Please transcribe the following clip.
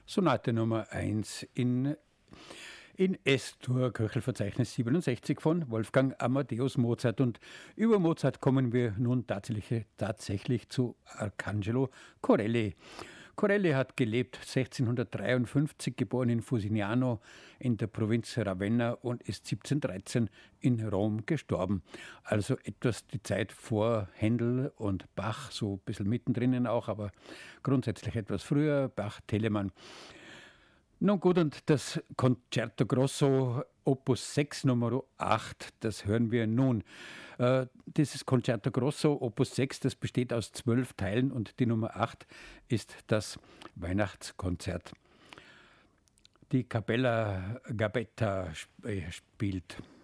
Sonate Nummer 1 in S-Dur, Köchelverzeichnis 67 von Wolfgang Amadeus Mozart. Und über Mozart kommen wir nun tatsächlich zu Arcangelo Corelli. Corelli hat gelebt 1653, geboren in Fusignano in der Provinz Ravenna und ist 1713 in Rom gestorben. Also etwas die Zeit vor Händel und Bach, so ein bisschen mittendrin auch, aber grundsätzlich etwas früher, Bach, Telemann. Nun gut, und das Concerto Grosso Opus 6 Nummer 8, das hören wir nun. Dieses Concerto Grosso Opus 6, das besteht aus 12 Teilen und die Nummer 8 ist das Weihnachtskonzert. Die Capella Gabetta spielt.